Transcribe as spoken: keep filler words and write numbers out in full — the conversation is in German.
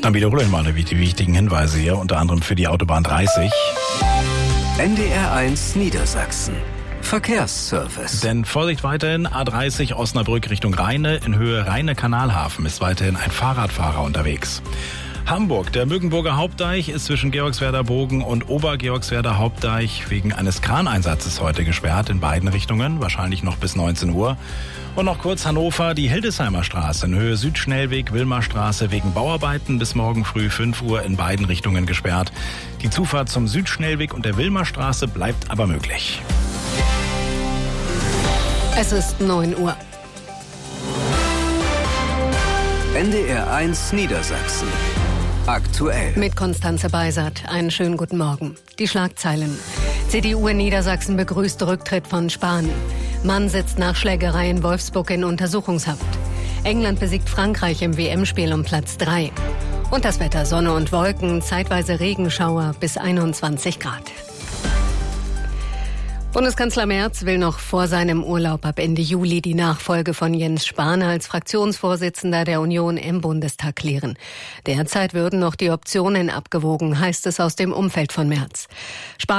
Dann wiederhole ich mal die wichtigen Hinweise hier, unter anderem für die Autobahn dreißig. N D R eins Niedersachsen. Verkehrsservice. Denn Vorsicht weiterhin, A dreißig Osnabrück Richtung Rheine, in Höhe Rheine-Kanalhafen ist weiterhin ein Fahrradfahrer unterwegs. Hamburg, der Müggenburger Hauptdeich ist zwischen Georgswerder Bogen und Obergeorgswerder Hauptdeich wegen eines Kraneinsatzes heute gesperrt in beiden Richtungen, wahrscheinlich noch bis neunzehn Uhr. Und noch kurz Hannover, die Hildesheimer Straße in Höhe Südschnellweg, Wilmerstraße wegen Bauarbeiten bis morgen früh fünf Uhr in beiden Richtungen gesperrt. Die Zufahrt zum Südschnellweg und der Wilmerstraße bleibt aber möglich. Es ist neun Uhr. N D R eins Niedersachsen. Aktuell. Mit Konstanze Beisert. Einen schönen guten Morgen. Die Schlagzeilen. C D U in Niedersachsen begrüßt Rücktritt von Spahn. Mann sitzt nach Schlägerei in Wolfsburg in Untersuchungshaft. England besiegt Frankreich im W M-Spiel um Platz drei. Und das Wetter: Sonne und Wolken, zeitweise Regenschauer bis einundzwanzig Grad. Bundeskanzler Merz will noch vor seinem Urlaub ab Ende Juli die Nachfolge von Jens Spahn als Fraktionsvorsitzender der Union im Bundestag klären. Derzeit würden noch die Optionen abgewogen, heißt es aus dem Umfeld von Merz. Spahn